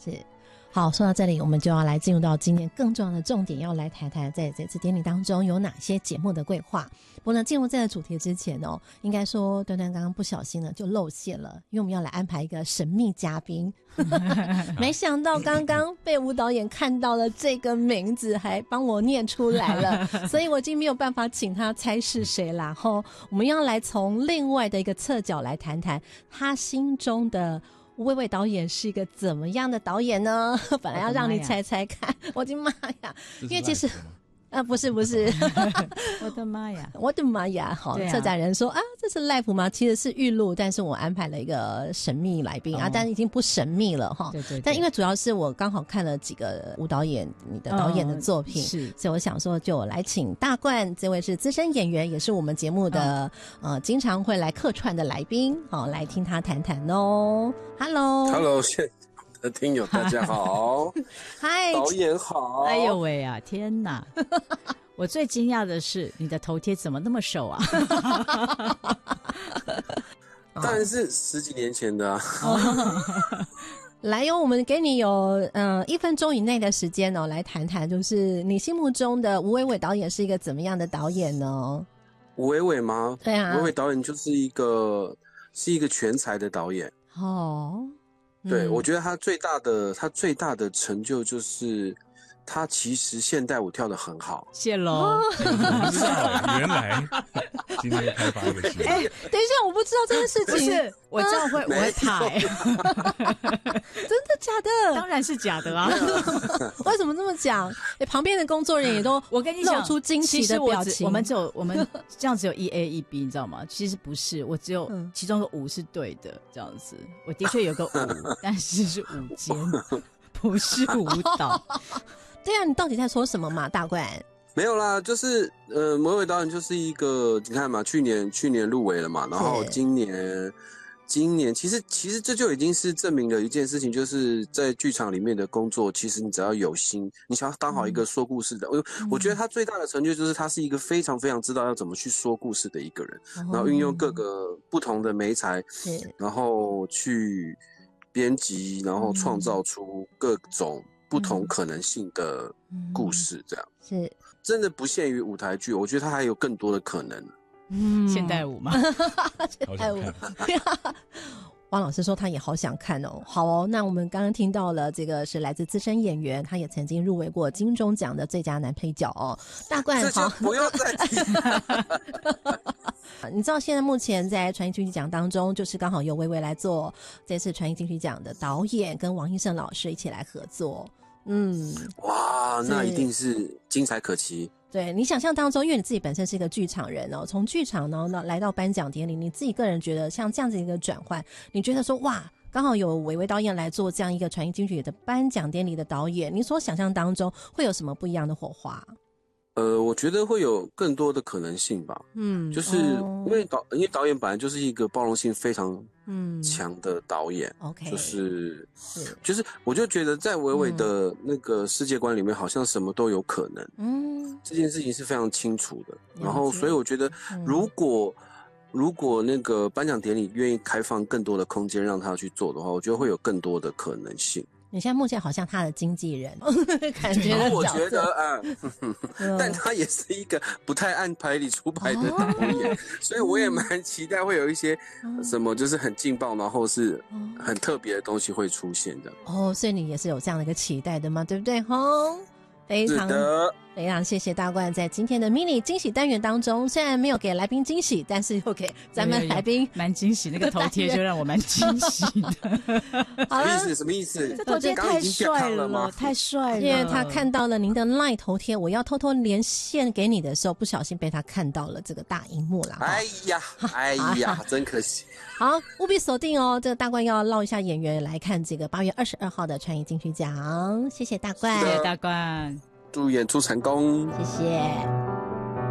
是。好，说到这里我们就要来进入到今天更重要的重点，要来谈谈在这次典礼当中有哪些节目的规划。不过呢，进入这个主题之前哦，应该说端端刚刚不小心呢就露馅了，因为我们要来安排一个神秘嘉宾没想到刚刚被吴导演看到了这个名字还帮我念出来了所以我已经没有办法请他猜是谁啦。后我们要来从另外的一个侧角来谈谈他心中的吴伟伟导演是一个怎么样的导演呢？本来要让你猜猜看，我的妈呀！因为其实不是我的妈呀， 我的妈呀！好，策展人说这是 live 吗？其实是预录，但是我安排了一个神秘来宾但已经不神秘了哈。对，但因为主要是我刚好看了几个吴导演你的导演的作品，是，所以我想说就来请大冠，这位是资深演员，也是我们节目的经常会来客串的来宾，好，来听他谈谈哦。Hello， 听友大家好嗨， 导演好。 哎呦喂啊，天哪我最惊讶的是你的头贴怎么那么熟啊当然是10几年前的来我们给你有1分钟以内的时间来谈谈，就是你心目中的吴伟伟导演是一个怎么样的导演呢？ 吴伟伟吗？ 对啊， 吴伟伟导演就是一个全才的导演对，我觉得他最大的成就就是他其实现代舞跳得很好。 谢喽原来今天开发一个新等一下，我不知道这件事情。 不是，我这样我会怕真的假的？ 当然是假的啊为什么这么讲？旁边的工作人员也都我跟你讲露出惊奇的表情。 我们这样只有1A 1B 你知道吗？其实不是，我只有其中的5是对的，这样子。我的确有个5但是是舞间不是舞蹈对啊，你到底在说什么嘛，大冠？ 没有啦，就是吴伟伟导演就是一个，你看嘛，去年入围了嘛，然后今年其实这就已经是证明了一件事情，就是在剧场里面的工作，其实你只要有心，你想要当好一个说故事的，我觉得他最大的成就就是他是一个非常非常知道要怎么去说故事的一个人，然后运用各个不同的媒材，然后去编辑，然后创造出各种不同可能性的故事，这样是真的不限于舞台剧，我觉得它还有更多的可能。 现代舞吗？ 现代舞。汪老师说他也好想看哦。好哦，那我们刚刚听到了这个是来自资深演员，他也曾经入围过金钟奖的最佳男配角哦。大冠好， 不要再提你知道现在目前在传艺金曲奖当中，就是刚好由薇薇来做这次传艺金曲奖的导演，跟王医生老师一起来合作。 哇，那一定是精彩可期。 对，你想象当中，因为你自己本身是一个剧场人哦，从剧场呢来到颁奖典礼，你自己个人觉得像这样子一个转换，你觉得说哇，刚好有伟伟导演来做这样一个传艺金曲的颁奖典礼的导演，你所想象当中会有什么不一样的火花？ 我觉得会有更多的可能性吧。就是因为导演本来就是一个包容性非常强的导演。 OK， 就是我就觉得在伟伟的那个世界观里面，好像什么都有可能。这件事情是非常清楚的。然后，所以我觉得，如果那个颁奖典礼愿意开放更多的空间让他去做的话，我觉得会有更多的可能性。 你现在目前好像他的经纪人感觉的角色， 我觉得但他也是一个不太按牌理出牌的导演，所以我也蛮期待会有一些什么就是很劲爆，然后是很特别的东西会出现的。 所以你也是有这样的一个期待的嘛，对不对？非常谢谢大冠在今天的 mini 惊喜单元当中，虽然没有给来宾惊喜，但是又给咱们来宾蛮惊喜，那个头贴就让我蛮惊喜的。 什么意思？ 这头贴太帅了，太帅了！ 因为他看到了您的 LINE 头贴，我要偷偷连线给你的时候，不小心被他看到了这个大荧幕啦。 哎呀，真可惜。 好，务必锁定哦！这个大冠要唠一下演员来看这个8月22号的传艺金曲奖，谢谢大冠， 谢谢大冠。 祝演出成功， 谢谢。